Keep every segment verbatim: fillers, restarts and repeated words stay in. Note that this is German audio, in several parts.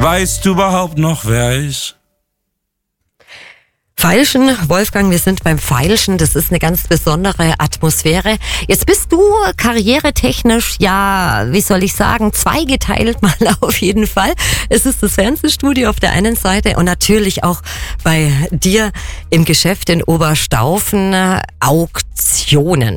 Weißt du überhaupt noch, wer ist? Feilschen, Wolfgang, wir sind beim Feilschen, das ist eine ganz besondere Atmosphäre. Jetzt bist du karrieretechnisch, ja, wie soll ich sagen, zweigeteilt mal auf jeden Fall. Es ist das Fernsehstudio auf der einen Seite und natürlich auch bei dir im Geschäft in Oberstaufen äh, Auktionen.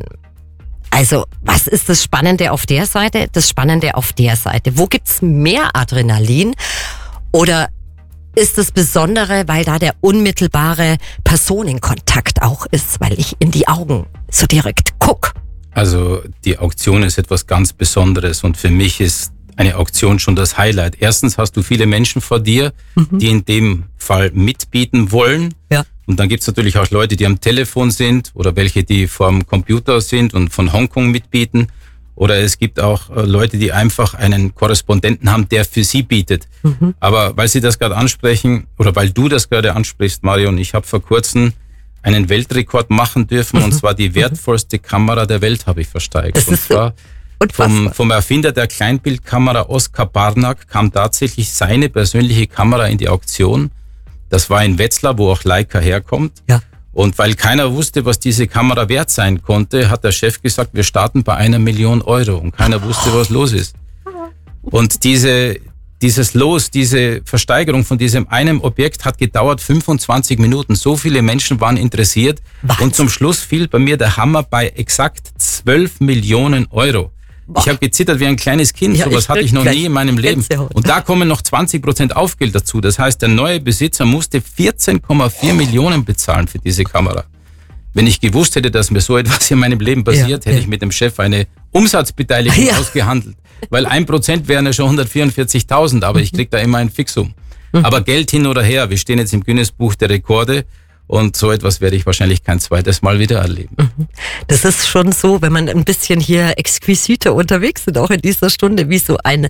Also, was ist das Spannende auf der Seite, das Spannende auf der Seite? Wo gibt's mehr Adrenalin? Oder ist das Besondere, weil da der unmittelbare Personenkontakt auch ist, weil ich in die Augen so direkt guck? Also die Auktion ist etwas ganz Besonderes und für mich ist eine Auktion schon das Highlight. Erstens hast du viele Menschen vor dir, mhm. die in dem Fall mitbieten wollen. Ja. Und dann gibt's natürlich auch Leute, die am Telefon sind oder welche, die vorm Computer sind und von Hongkong mitbieten. Oder es gibt auch Leute, die einfach einen Korrespondenten haben, der für sie bietet. Mhm. Aber weil Sie das gerade ansprechen, oder weil du das gerade ansprichst, Marion, ich habe vor kurzem einen Weltrekord machen dürfen, mhm. und zwar die wertvollste Kamera der Welt habe ich versteigert. Das und zwar vom, vom Erfinder der Kleinbildkamera Oskar Barnack kam tatsächlich seine persönliche Kamera in die Auktion. Das war in Wetzlar, wo auch Leica herkommt. Ja. Und weil keiner wusste, was diese Kamera wert sein konnte, hat der Chef gesagt, wir starten bei einer Million Euro. Und keiner wusste, was los ist. Und diese, dieses Los, diese Versteigerung von diesem einem Objekt hat gedauert fünfundzwanzig Minuten. So viele Menschen waren interessiert. Was? Und zum Schluss fiel bei mir der Hammer bei exakt zwölf Millionen Euro. Boah. Ich habe gezittert wie ein kleines Kind, ja, sowas hatte ich noch nie in meinem Leben. Und da kommen noch zwanzig Prozent Aufgeld dazu. Das heißt, der neue Besitzer musste vierzehn Komma vier Millionen bezahlen für diese Kamera. Wenn ich gewusst hätte, dass mir so etwas in meinem Leben passiert, ja, hätte ja. ich mit dem Chef eine Umsatzbeteiligung ja. ausgehandelt. Weil ein Prozent wären ja schon hundertvierundvierzigtausend, aber ich krieg da immer ein Fixum. Mhm. Aber Geld hin oder her, wir stehen jetzt im Guinness-Buch der Rekorde. Und so etwas werde ich wahrscheinlich kein zweites Mal wieder erleben. Das ist schon so, wenn man ein bisschen hier exquisiter unterwegs ist, auch in dieser Stunde, wie so ein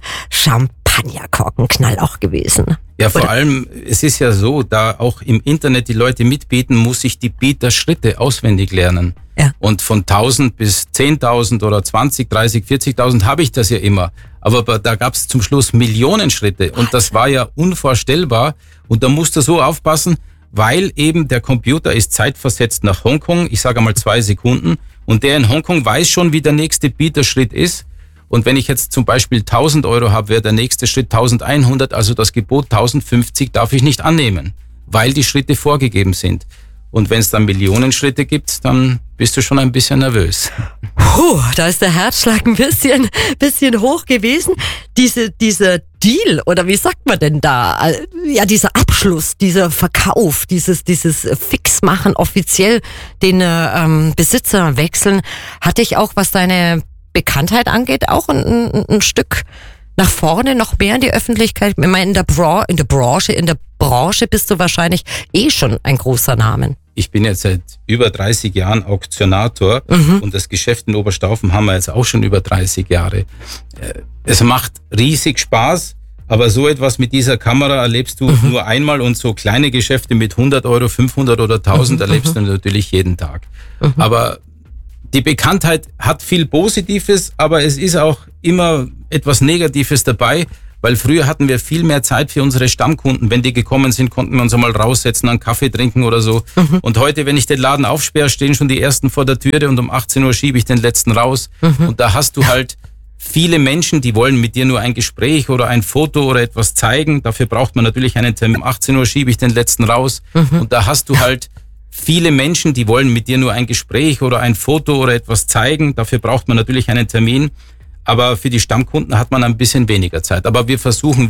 Champagnerkorkenknall auch gewesen. Ja, vor Oder? allem, es ist ja so, da auch im Internet die Leute mitbieten, muss ich die Bieterschritte auswendig lernen. Ja. Und von tausend bis zehntausend oder zwanzig, dreißig, vierzigtausend habe ich das ja immer. Aber da gab es zum Schluss Millionen Schritte und das war ja unvorstellbar. Und da musst du so aufpassen, weil eben der Computer ist zeitversetzt nach Hongkong, ich sage einmal zwei Sekunden, und der in Hongkong weiß schon, wie der nächste Bieterschritt ist. Und wenn ich jetzt zum Beispiel tausend Euro habe, wäre der nächste Schritt eintausendeinhundert, also das Gebot tausendfünfzig darf ich nicht annehmen, weil die Schritte vorgegeben sind. Und wenn es dann Millionen Schritte gibt, dann bist du schon ein bisschen nervös. Puh, da ist der Herzschlag ein bisschen, bisschen hoch gewesen. Diese, dieser Deal, oder wie sagt man denn da? Ja, dieser Abschluss, dieser Verkauf, dieses, dieses Fixmachen, offiziell den ähm, Besitzer wechseln, hatte ich auch, was deine Bekanntheit angeht, auch ein, ein, ein Stück nach vorne, noch mehr in die Öffentlichkeit. Ich meine, in der, Bra- in der Branche, in der Branche bist du wahrscheinlich eh schon ein großer Name. Ich bin jetzt seit über dreißig Jahren Auktionator, mhm. und das Geschäft in Oberstaufen haben wir jetzt auch schon über dreißig Jahre. Es macht riesig Spaß, aber so etwas mit dieser Kamera erlebst du mhm. nur einmal, und so kleine Geschäfte mit hundert Euro, fünfhundert oder tausend mhm. erlebst du natürlich jeden Tag. Mhm. Aber die Bekanntheit hat viel Positives, aber es ist auch immer etwas Negatives dabei. Weil früher hatten wir viel mehr Zeit für unsere Stammkunden. Wenn die gekommen sind, konnten wir uns einmal raussetzen, einen Kaffee trinken oder so. Mhm. Und heute, wenn ich den Laden aufsperre, stehen schon die Ersten vor der Türe und um achtzehn Uhr schiebe ich den Letzten raus. Mhm. Und da hast du halt viele Menschen, die wollen mit dir nur ein Gespräch oder ein Foto oder etwas zeigen. Dafür braucht man natürlich einen Termin. Um achtzehn Uhr schiebe ich den Letzten raus. Mhm. Und da hast du halt viele Menschen, die wollen mit dir nur ein Gespräch oder ein Foto oder etwas zeigen. Dafür braucht man natürlich einen Termin. Aber für die Stammkunden hat man ein bisschen weniger Zeit. Aber wir versuchen